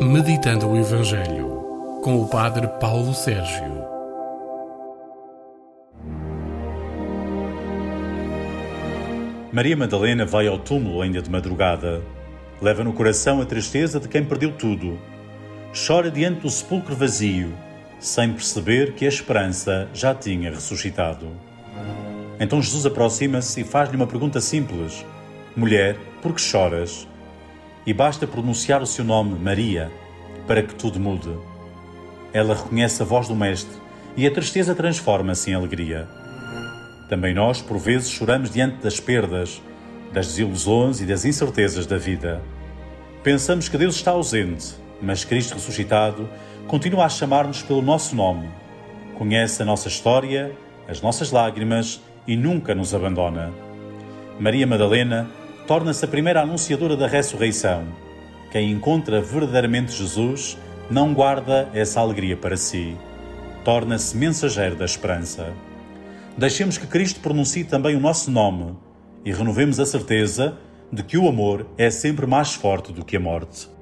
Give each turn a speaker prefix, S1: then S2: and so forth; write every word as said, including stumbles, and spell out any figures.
S1: Meditando o Evangelho, com o Padre Paulo Sérgio.
S2: Maria Madalena vai ao túmulo ainda de madrugada. Leva no coração a tristeza de quem perdeu tudo. Chora diante do sepulcro vazio, sem perceber que a esperança já tinha ressuscitado. Então Jesus aproxima-se e faz-lhe uma pergunta simples: Mulher, por que choras? E basta pronunciar o seu nome, Maria, para que tudo mude. Ela reconhece a voz do Mestre e a tristeza transforma-se em alegria. Também nós, por vezes, choramos diante das perdas, das desilusões e das incertezas da vida. Pensamos que Deus está ausente, mas Cristo ressuscitado continua a chamar-nos pelo nosso nome. Conhece a nossa história, as nossas lágrimas e nunca nos abandona. Maria Madalena torna-se a primeira anunciadora da ressurreição. Quem encontra verdadeiramente Jesus não guarda essa alegria para si. Torna-se mensageiro da esperança. Deixemos que Cristo pronuncie também o nosso nome e renovemos a certeza de que o amor é sempre mais forte do que a morte.